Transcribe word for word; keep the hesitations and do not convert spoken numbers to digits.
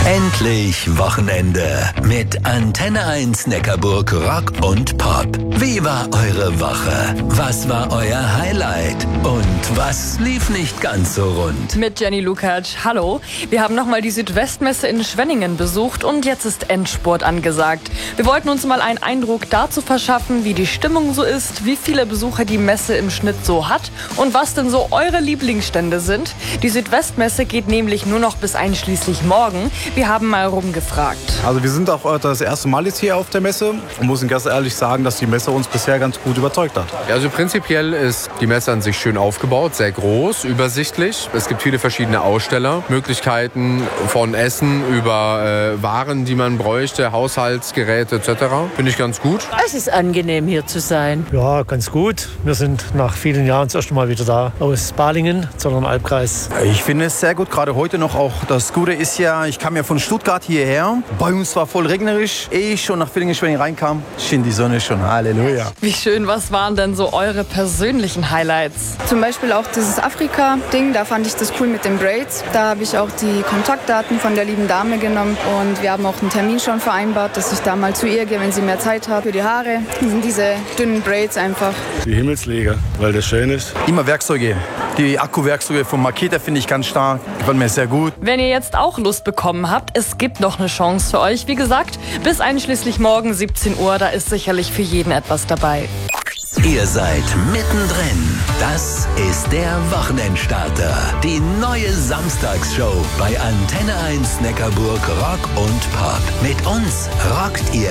Endlich Wochenende mit Antenne eins Neckarburg Rock und Pop. Wie war eure Woche? Was war euer Highlight? Und was lief nicht ganz so rund? Mit Jenny Lukacs. Hallo. Wir haben nochmal die Südwestmesse in Schwenningen besucht und jetzt ist Endspurt angesagt. Wir wollten uns mal einen Eindruck dazu verschaffen, wie die Stimmung so ist, wie viele Besucher die Messe im Schnitt so hat und was denn so eure Lieblingsstände sind. Die Südwestmesse geht nämlich nur noch bis einschließlich morgen. Wir haben mal rumgefragt. Also wir sind auch das erste Mal jetzt hier auf der Messe und müssen ganz ehrlich sagen, dass die Messe uns bisher ganz gut überzeugt hat. Also prinzipiell ist die Messe an sich schön aufgebaut, sehr groß, übersichtlich. Es gibt viele verschiedene Aussteller, Möglichkeiten von Essen über äh, Waren, die man bräuchte, Haushaltsgeräte et cetera. Finde ich ganz gut. Es ist angenehm, hier zu sein. Ja, ganz gut. Wir sind nach vielen Jahren das erste Mal wieder da aus Balingen, sondern im Albkreis. Ich finde es sehr gut, gerade heute noch. Auch das Gute ist ja, ich kam ja von Stuttgart hierher. Bei uns war voll regnerisch. Ehe ich schon nach Villingen-Schwenningen reinkam, schien die Sonne schon. Halleluja. Wie schön, was waren denn so eure persönlichen Highlights? Zum Beispiel auch dieses Afrika-Ding, da fand ich das cool mit den Braids. Da habe ich auch die Kontaktdaten von der lieben Dame genommen und wir haben auch einen Termin schon vereinbart, dass ich da mal zu ihr gehe, wenn sie mehr Zeit hat für die Haare. Das sind diese dünnen Braids einfach. Die Himmelsleger, weil das schön ist. Immer Werkzeuge. Die Akkuwerkzeuge von Makita finde ich ganz stark. Gefällt mir sehr gut. Wenn ihr jetzt auch Lust bekommen habt, es gibt noch eine Chance für euch. Wie gesagt, bis einschließlich morgen siebzehn Uhr, da ist sicherlich für jeden etwas dabei. Ihr seid mittendrin. Das ist der Wochenendstarter. Die neue Samstagsshow bei Antenne eins Neckarburg Rock und Pop. Mit uns rockt ihr